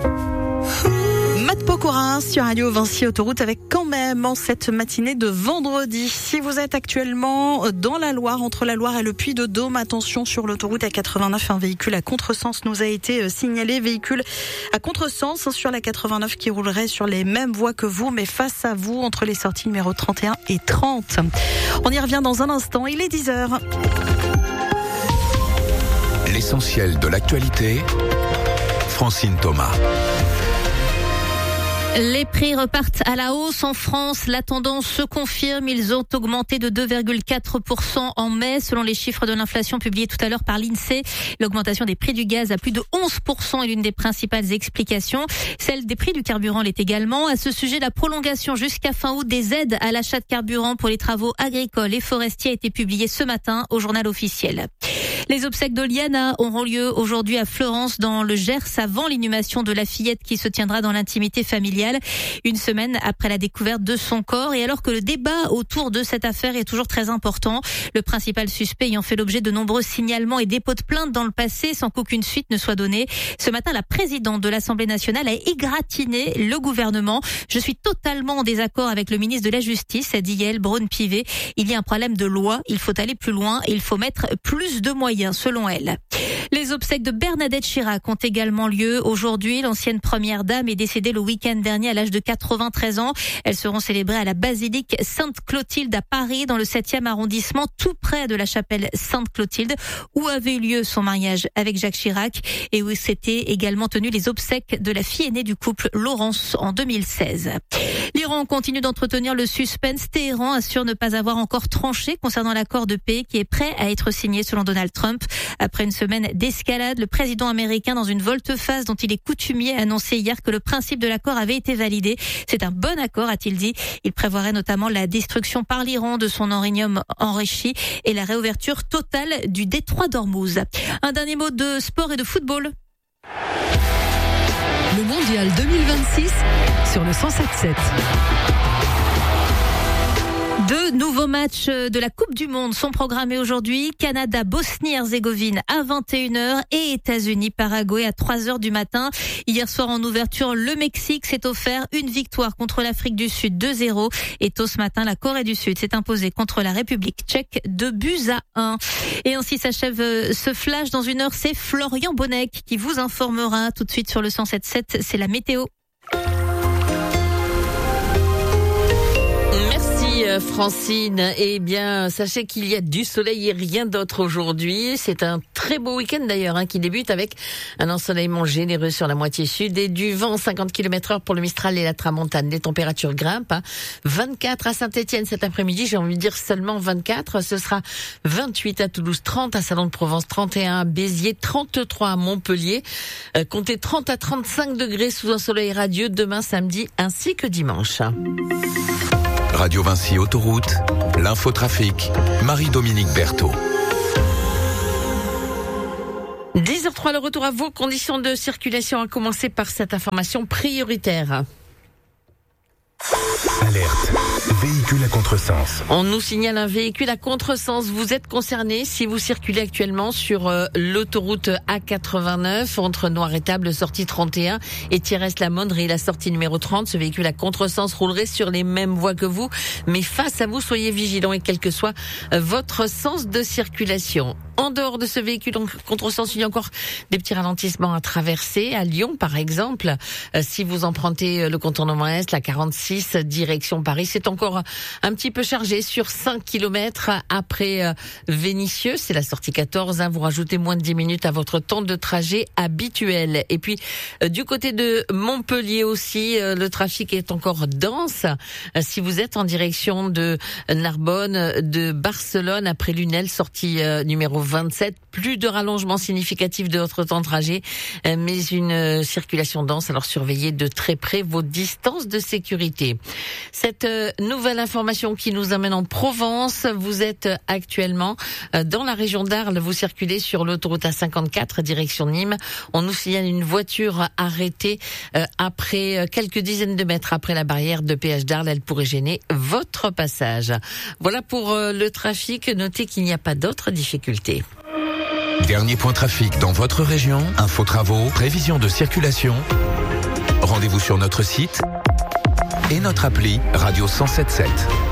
Matt Pokora sur Radio Vinci Autoroute avec quand même en cette matinée de vendredi. Si vous êtes actuellement dans la Loire, entre la Loire et le Puy-de-Dôme, attention sur l'autoroute A89, un véhicule à contresens nous a été signalé. Véhicule à contresens sur la 89 qui roulerait sur les mêmes voies que vous, mais face à vous entre les sorties numéro 31 et 30. On y revient dans un instant, il est 10h. L'essentiel de l'actualité, Francine Thomas. Les prix repartent à la hausse en France. La tendance se confirme. Ils ont augmenté de 2,4% en mai, selon les chiffres de l'inflation publiés tout à l'heure par l'INSEE. L'augmentation des prix du gaz à plus de 11% est l'une des principales explications. Celle des prix du carburant l'est également. À ce sujet, la prolongation jusqu'à fin août des aides à l'achat de carburant pour les travaux agricoles et forestiers a été publiée ce matin au journal officiel. Les obsèques d'Oliana auront lieu aujourd'hui à Fleurance dans le Gers avant l'inhumation de la fillette qui se tiendra dans l'intimité familiale, une semaine après la découverte de son corps. Et alors que le débat autour de cette affaire est toujours très important, le principal suspect ayant fait l'objet de nombreux signalements et dépôts de plaintes dans le passé sans qu'aucune suite ne soit donnée. Ce matin, la présidente de l'Assemblée nationale a égratigné le gouvernement. Je suis totalement en désaccord avec le ministre de la Justice, a dit Yael Braun-Pivet. Il y a un problème de loi, il faut aller plus loin et il faut mettre plus de moyens, selon elle. Les obsèques de Bernadette Chirac ont également lieu aujourd'hui. L'ancienne première dame est décédée le week-end dernier à l'âge de 93 ans. Elles seront célébrées à la basilique Sainte-Clotilde à Paris, dans le 7e arrondissement, tout près de la chapelle Sainte-Clotilde, où avait eu lieu son mariage avec Jacques Chirac et où s'étaient également tenues les obsèques de la fille aînée du couple, Laurence, en 2016. L'Iran continue d'entretenir le suspense. Téhéran assure ne pas avoir encore tranché concernant l'accord de paix qui est prêt à être signé selon Donald Trump. Après une semaine d'escalade, le président américain, dans une volte-face dont il est coutumier, a annoncé hier que le principe de l'accord avait été validé. C'est un bon accord, a-t-il dit. Il prévoirait notamment la destruction par l'Iran de son uranium enrichi et la réouverture totale du détroit d'Ormuz. Un dernier mot de sport et de football. Le mondial 2026 sur le 107.7. Deux nouveaux matchs de la Coupe du Monde sont programmés aujourd'hui. Canada, Bosnie-Herzégovine à 21h et États-Unis-Paraguay à 3h du matin. Hier soir en ouverture, le Mexique s'est offert une victoire contre l'Afrique du Sud 2-0. Et tôt ce matin, la Corée du Sud s'est imposée contre la République tchèque 2-1. Et ainsi s'achève ce flash. Dans une heure, c'est Florian Bonnec qui vous informera tout de suite sur le 107.7. C'est la météo. Francine, eh bien, sachez qu'il y a du soleil et rien d'autre aujourd'hui. C'est un très beau week-end d'ailleurs, qui débute avec un ensoleillement généreux sur la moitié sud et du vent 50 km/h pour le Mistral et la Tramontane. Les températures grimpent. 24 à Saint-Étienne cet après-midi, j'ai envie de dire seulement 24. Ce sera 28 à Toulouse, 30 à Salon de Provence, 31 à Béziers, 33 à Montpellier. Comptez 30 à 35 degrés sous un soleil radieux demain samedi ainsi que dimanche. Radio Vinci Autoroute, l'infotrafic, Marie-Dominique Berthaud. 10h03, le retour à vos conditions de circulation, à commencer par cette information prioritaire. Alerte, véhicule à contresens. On nous signale un véhicule à contresens. Vous êtes concerné si vous circulez actuellement sur l'autoroute A89 entre Noiretable, sortie 31 et Thierès-la-Mondrie, la sortie numéro 30. Ce véhicule à contresens roulerait sur les mêmes voies que vous, mais face à vous, soyez vigilants et quel que soit votre sens de circulation. En dehors de ce véhicule en contresens, il y a encore des petits ralentissements à traverser. À Lyon, par exemple, si vous empruntez le contournement Est, la 46, direction Paris, c'est encore un petit peu chargé sur 5 km après Vénissieux. C'est la sortie 14. Vous rajoutez moins de 10 minutes à votre temps de trajet habituel. Et puis, du côté de Montpellier aussi, le trafic est encore dense. Si vous êtes en direction de Narbonne, de Barcelone, après Lunel, sortie numéro 27, plus de rallongement significatif de votre temps de trajet, mais une circulation dense, alors surveillez de très près vos distances de sécurité. Cette nouvelle information qui nous amène en Provence, vous êtes actuellement dans la région d'Arles, vous circulez sur l'autoroute A54 direction Nîmes, on nous signale une voiture arrêtée après quelques dizaines de mètres après la barrière de péage d'Arles, elle pourrait gêner votre passage. Voilà pour le trafic, notez qu'il n'y a pas d'autres difficultés. Dernier point trafic dans votre région, info travaux, prévision de circulation. Rendez-vous sur notre site et notre appli Radio 107.7.